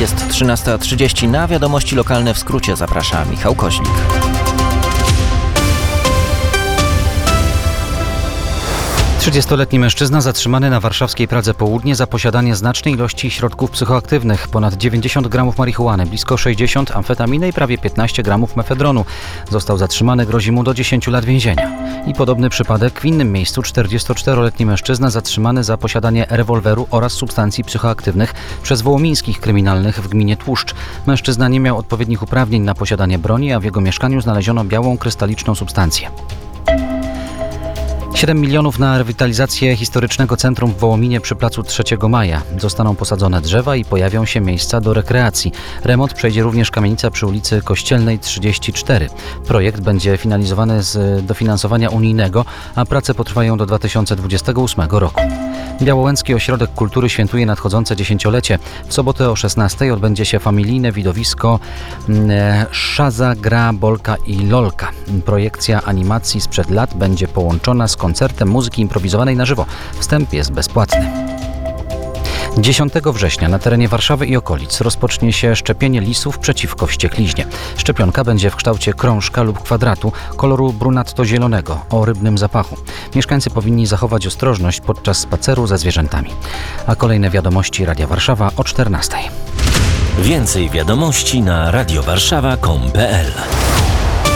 Jest 13:30. Na wiadomości lokalne w skrócie zaprasza Michał Koźlik. 30-letni mężczyzna zatrzymany na warszawskiej Pradze Południe za posiadanie znacznej ilości środków psychoaktywnych. Ponad 90 gramów marihuany, blisko 60 amfetaminy i prawie 15 gramów mefedronu. Został zatrzymany, grozi mu do 10 lat więzienia. I podobny przypadek w innym miejscu. 44-letni mężczyzna zatrzymany za posiadanie rewolweru oraz substancji psychoaktywnych przez wołomińskich kryminalnych w gminie Tłuszcz. Mężczyzna nie miał odpowiednich uprawnień na posiadanie broni, a w jego mieszkaniu znaleziono białą krystaliczną substancję. 7 milionów na rewitalizację historycznego centrum w Wołominie przy placu 3 Maja. Zostaną posadzone drzewa i pojawią się miejsca do rekreacji. Remont przejdzie również kamienica przy ulicy Kościelnej 34. Projekt będzie finalizowany z dofinansowania unijnego, a prace potrwają do 2028 roku. Białołęcki Ośrodek Kultury świętuje nadchodzące dziesięciolecie. W sobotę o 16:00 odbędzie się familijne widowisko Szaza, Gra, Bolka i Lolka. Projekcja animacji sprzed lat będzie połączona z koncertem muzyki improwizowanej na żywo. Wstęp jest bezpłatny. 10 września na terenie Warszawy i okolic rozpocznie się szczepienie lisów przeciwko wściekliźnie. Szczepionka będzie w kształcie krążka lub kwadratu koloru brunatno-zielonego o rybnym zapachu. Mieszkańcy powinni zachować ostrożność podczas spaceru ze zwierzętami. A kolejne wiadomości Radia Warszawa o 14:00. Więcej wiadomości na radiowarszawa.com.pl